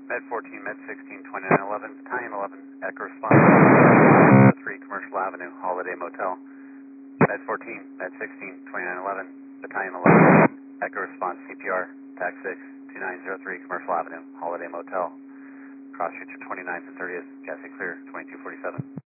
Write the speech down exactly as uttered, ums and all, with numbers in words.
Med fourteen, Med sixteen, twenty-nine eleven, Battalion eleven, Echo response, three Commercial Avenue, Holiday Motel. Med fourteen, Med sixteen, twenty-nine eleven, Battalion eleven, Echo response, C P R, TAC six, two nine zero three, Commercial Avenue, Holiday Motel. Cross future twenty-ninth and thirtieth, gassy clear, twenty-two forty-seven.